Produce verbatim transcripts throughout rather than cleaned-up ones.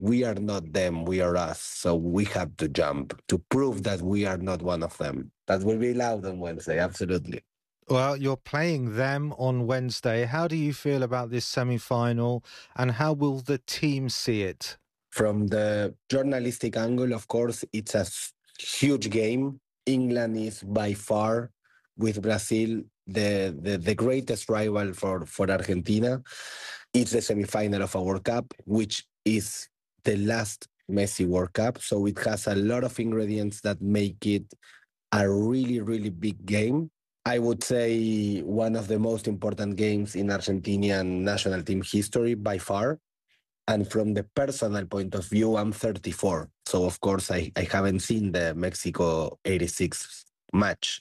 we are not them, we are us. So we have to jump to prove that we are not one of them. That will be loud on Wednesday, absolutely. Well, you're playing them on Wednesday. How do you feel about this semi-final, and how will the team see it? From the journalistic angle, of course, it's a huge game. England is by far, with Brazil, the, the, the greatest rival for, for Argentina. It's the semi-final of a World Cup, which is the last Messi World Cup. So it has a lot of ingredients that make it a really, really big game. I would say one of the most important games in Argentinian national team history by far. And from the personal point of view, I'm thirty-four. So, of course, I, I haven't seen the Mexico eighty-six match.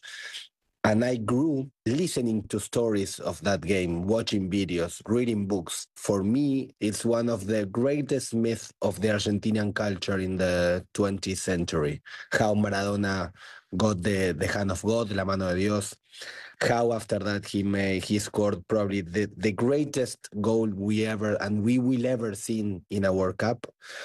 And I grew listening to stories of that game, watching videos, reading books. For me, it's one of the greatest myths of the Argentinian culture in the twentieth century. How Maradona got the, the hand of God, la mano de Dios. How after that he made, he scored probably the, the greatest goal we ever and we will ever see in a World Cup.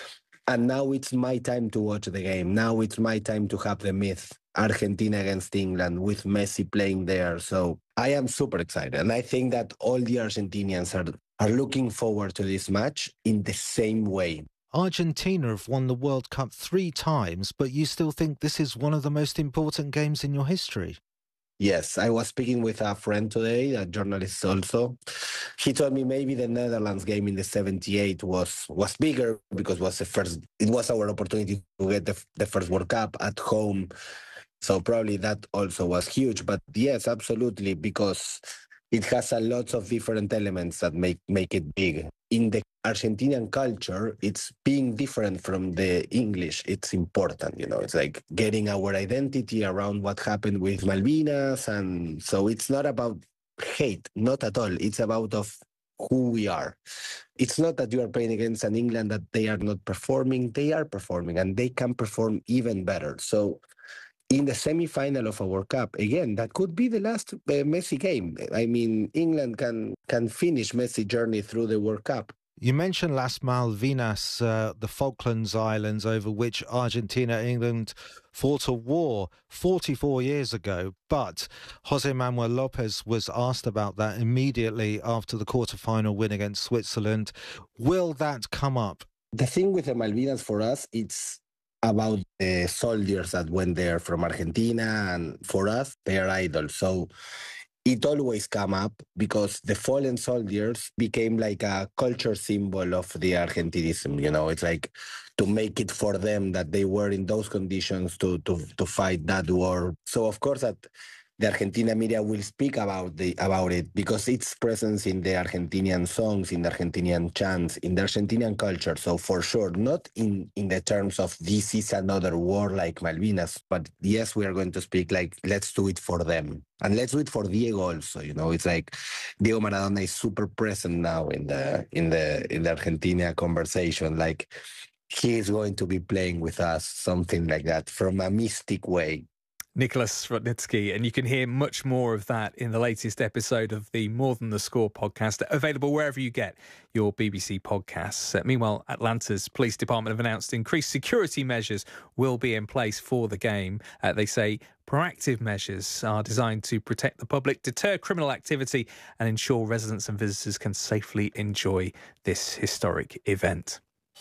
And now it's my time to watch the game. Now it's my time to have the myth. Argentina against England with Messi playing there. So I am super excited. And I think that all the Argentinians are, are looking forward to this match in the same way. Argentina have won the World Cup three times, but you still think this is one of the most important games in your history? Yes, I was speaking with a friend today, a journalist also. He told me maybe the Netherlands game in the seventy-eight was was bigger because it was the first. It was our opportunity to get the, the first World Cup at home. So probably that also was huge. But yes, absolutely, because it has a lot of different elements that make, make it big. In the Argentinian culture, it's being different from the English. It's important, you know, it's like getting our identity around what happened with Malvinas. And so it's not about hate, not at all. It's about of who we are. It's not that you are playing against an England that they are not performing. They are performing and they can perform even better. So in the semi-final of a World Cup, again, that could be the last uh, Messi game. I mean, England can can finish Messi's journey through the World Cup. You mentioned Las Malvinas, uh, the Falklands Islands, over which Argentina and England fought a war forty-four years ago. But Jose Manuel Lopez was asked about that immediately after the quarter-final win against Switzerland. Will that come up? The thing with the Malvinas for us, it's about the soldiers that went there from Argentina, and for us, they are idols. So it always come up because the fallen soldiers became like a culture symbol of the Argentinism. You know, it's like to make it for them that they were in those conditions to to to fight that war. So of course that the Argentina media will speak about the about it because its presence in the Argentinian songs, in the Argentinian chants, in the Argentinian culture. So for sure, not in, in the terms of this is another war like Malvinas, but yes, we are going to speak like, let's do it for them. And let's do it for Diego also. You know, it's like Diego Maradona is super present now in the in the in the Argentina conversation. Like he is going to be playing with us, something like that, from a mystic way. Nicholas Rudnitsky, and you can hear much more of that in the latest episode of the More Than the Score podcast, available wherever you get your B B C podcasts. Uh, meanwhile, Atlanta's police department have announced increased security measures will be in place for the game. Uh, they say proactive measures are designed to protect the public, deter criminal activity, and ensure residents and visitors can safely enjoy this historic event.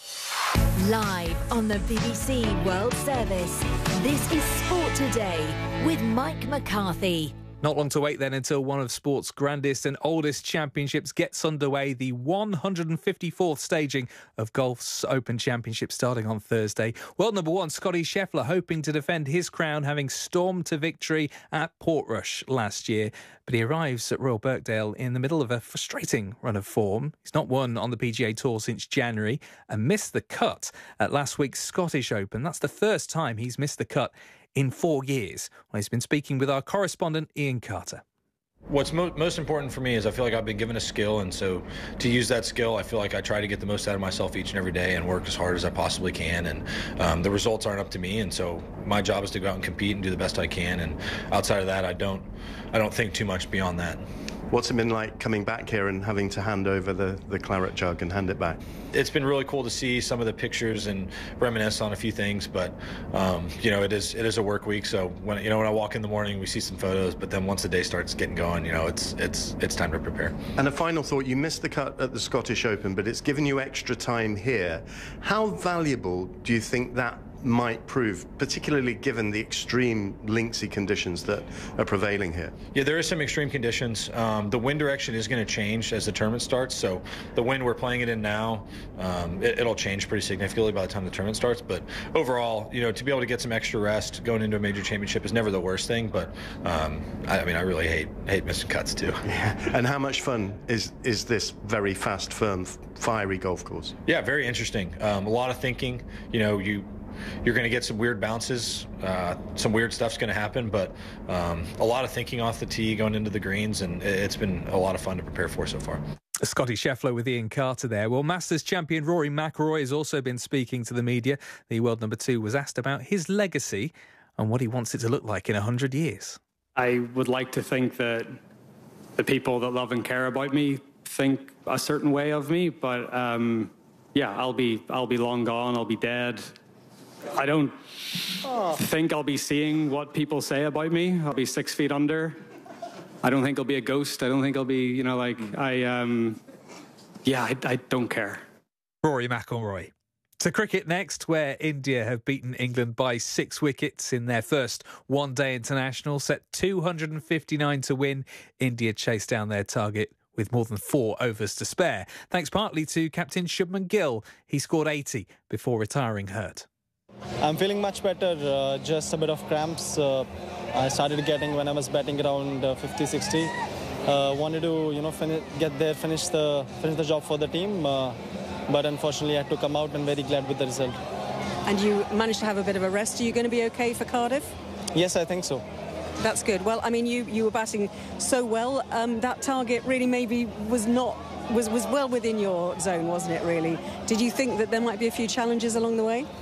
Live on the B B C World Service, this is Sport Today with Mike McCarthy. Not long to wait then until one of sport's grandest and oldest championships gets underway, the one hundred fifty-fourth staging of golf's Open Championship starting on Thursday. World number one, Scottie Scheffler, hoping to defend his crown, having stormed to victory at Portrush last year. But he arrives at Royal Birkdale in the middle of a frustrating run of form. He's not won on the P G A Tour since January and missed the cut at last week's Scottish Open. That's the first time he's missed the cut in four years. Well, he's been speaking with our correspondent, Ian Carter. What's mo- most important for me is I feel like I've been given a skill, and so to use that skill, I feel like I try to get the most out of myself each and every day and work as hard as I possibly can. And um, the results aren't up to me, and so my job is to go out and compete and do the best I can. And outside of that, I don't, I don't think too much beyond that. What's it been like coming back here and having to hand over the, the claret jug and hand it back? It's been really cool to see some of the pictures and reminisce on a few things, but um, you know, it is it is a work week. So when you know when I walk in the morning, we see some photos, but then once the day starts getting going, you know, it's it's it's time to prepare. And a final thought: you missed the cut at the Scottish Open, but it's given you extra time here. How valuable do you think that might prove, particularly given the extreme linksy conditions that are prevailing here? Yeah, there is some extreme conditions. Um, the wind direction is going to change as the tournament starts. So the wind we're playing it in now, um, it, it'll change pretty significantly by the time the tournament starts. But overall, you know, to be able to get some extra rest going into a major championship is never the worst thing. But um, I, I mean, I really hate hate missing cuts too. Yeah. And how much fun is is this very fast, firm, fiery golf course? Yeah, very interesting. Um, a lot of thinking. You know, you. You're going to get some weird bounces, uh, some weird stuff's going to happen, but um, a lot of thinking off the tee going into the greens, and it's been a lot of fun to prepare for so far. Scotty Scheffler with Ian Carter there. Well, Masters champion Rory McIlroy has also been speaking to the media. The world number two was asked about his legacy and what he wants it to look like in one hundred years. I would like to think that the people that love and care about me think a certain way of me, but um, yeah, I'll be I'll be long gone, I'll be dead. I don't oh. think I'll be seeing what people say about me. I'll be six feet under. I don't think I'll be a ghost. I don't think I'll be, you know, like, I, um, yeah, I, I don't care. Rory McIlroy. To cricket next, where India have beaten England by six wickets in their first one-day international, set two hundred fifty-nine to win. India chased down their target with more than four overs to spare, thanks partly to captain Shubman Gill. He scored eighty before retiring hurt. I'm feeling much better, uh, just a bit of cramps. Uh, I started getting when I was batting around uh, fifty, sixty. Uh, wanted to, you know, fin- get there, finish the finish the job for the team, uh, but unfortunately I had to come out, and very glad with the result. And you managed to have a bit of a rest. Are you going to be okay for Cardiff? Yes, I think so. That's good. Well, I mean, you, you were batting so well. Um, that target really maybe was not was, was well within your zone, wasn't it, really? Did you think that there might be a few challenges along the way?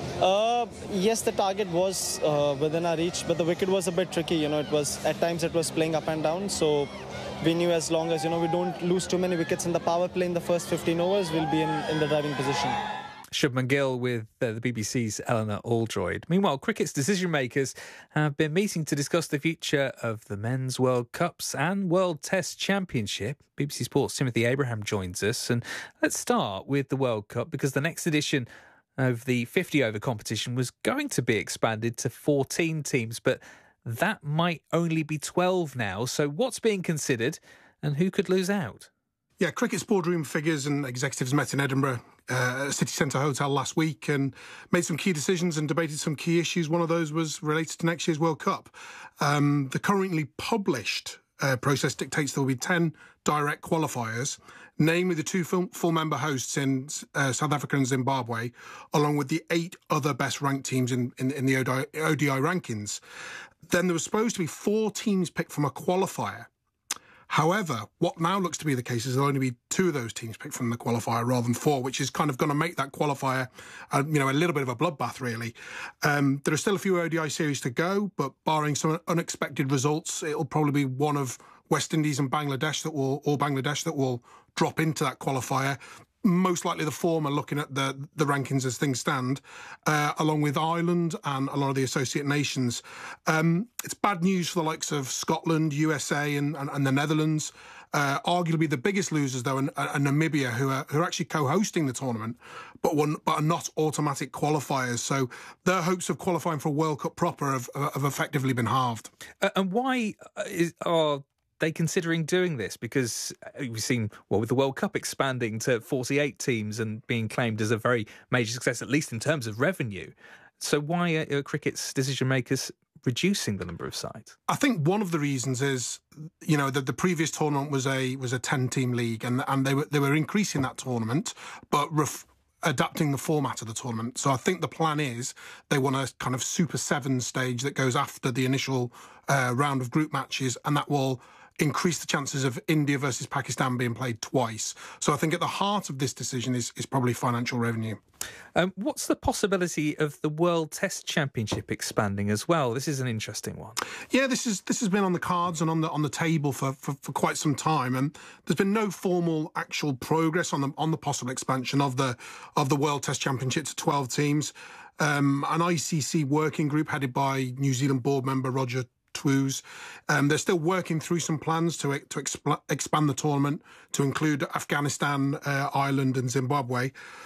Uh, yes, the target was uh, within our reach, but the wicket was a bit tricky. You know, it was at times it was playing up and down. So we knew as long as, you know, we don't lose too many wickets in the power play in the first fifteen overs, we'll be in, in the driving position. Shubman Gill with uh, the B B C's Eleanor Aldroyd. Meanwhile, cricket's decision makers have been meeting to discuss the future of the Men's World Cups and World Test Championship. B B C Sports' Timothy Abraham joins us. And let's start with the World Cup, because the next edition of the fifty-over competition was going to be expanded to fourteen teams, but that might only be twelve now. So what's being considered and who could lose out? Yeah, cricket's boardroom figures and executives met in Edinburgh uh, City Centre Hotel last week and made some key decisions and debated some key issues. One of those was related to next year's World Cup. Um, the currently published uh, process dictates there will be ten direct qualifiers, namely the two full, full member hosts in uh, South Africa and Zimbabwe, along with the eight other best-ranked teams in, in, in the O D I rankings. Then there was supposed to be four teams picked from a qualifier. However, what now looks to be the case is there'll only be two of those teams picked from the qualifier rather than four, which is kind of going to make that qualifier, uh, you know, a little bit of a bloodbath, really. Um, there are still a few O D I series to go, but barring some unexpected results, it'll probably be one of West Indies and Bangladesh that will, or Bangladesh that will drop into that qualifier. Most likely the former, looking at the, the rankings as things stand, uh, along with Ireland and a lot of the associate nations. Um, it's bad news for the likes of Scotland, U S A and, and, and the Netherlands. Uh, arguably the biggest losers, though, are, are Namibia, who are, who are actually co-hosting the tournament, but, one, but are not automatic qualifiers. So their hopes of qualifying for a World Cup proper have, have effectively been halved. Uh, and why is, are they considering doing this? Because we've seen, well, with the World Cup expanding to forty-eight teams and being claimed as a very major success, at least in terms of revenue. So why are, are cricket's decision makers reducing the number of sides? I think one of the reasons is, you know, that the previous tournament was a was a ten-team league, and and they were they were increasing that tournament, but ref- adapting the format of the tournament. So I think the plan is they want a kind of Super Seven stage that goes after the initial uh, round of group matches, and that will increase the chances of India versus Pakistan being played twice. So I think at the heart of this decision is, is probably financial revenue. Um, what's the possibility of the World Test Championship expanding as well? This is an interesting one. Yeah, this is this has been on the cards and on the on the table for, for, for quite some time, and there's been no formal actual progress on the on the possible expansion of the of the World Test Championship to twelve teams. Um, an I C C working group headed by New Zealand board member Roger Twos. Um, they're still working through some plans to to exp- expand the tournament to include Afghanistan, uh, Ireland, and Zimbabwe.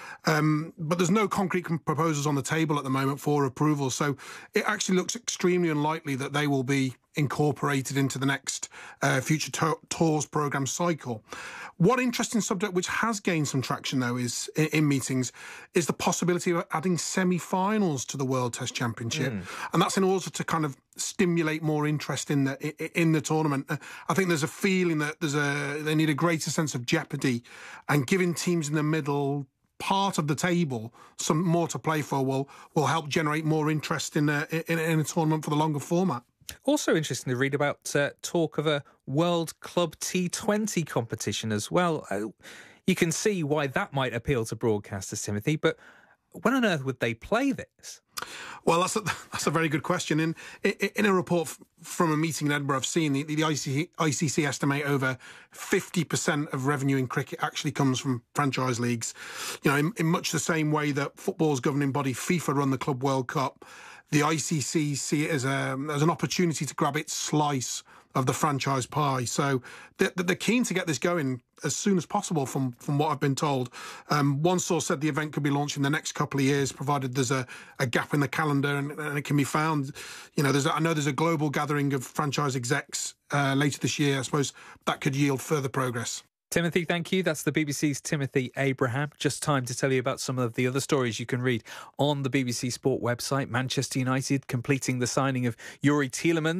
Um, but there's no concrete proposals on the table at the moment for approval, so it actually looks extremely unlikely that they will be incorporated into the next uh, future to- tours programme cycle. One interesting subject which has gained some traction, though, is in, in meetings, is the possibility of adding semi-finals to the World Test Championship, mm. and that's in order to kind of stimulate more interest in the in the tournament. I think there's a feeling that there's a they need a greater sense of jeopardy, and giving teams in the middle part of the table some more to play for will will help generate more interest in a, in, in a tournament for the longer format. Also interesting to read about uh, talk of a World Club T twenty competition as well. Uh, you can see why that might appeal to broadcasters, Timothy, but when on earth would they play this? Well, that's a, that's a very good question. In in a report f- from a meeting in Edinburgh, I've seen the, the I C C estimate over fifty percent of revenue in cricket actually comes from franchise leagues. You know, in, in much the same way that football's governing body FIFA run the Club World Cup, the I C C see it as, a, as an opportunity to grab its slice of the franchise pie. So they're, they're keen to get this going as soon as possible from, from what I've been told. Um, one source said the event could be launched in the next couple of years, provided there's a, a gap in the calendar and, and it can be found. You know, there's a, I know there's a global gathering of franchise execs uh, later this year. I suppose that could yield further progress. Timothy, thank you. That's the B B C's Timothy Abraham. Just time to tell you about some of the other stories you can read on the B B C Sport website. Manchester United completing the signing of Yuri Tielemans.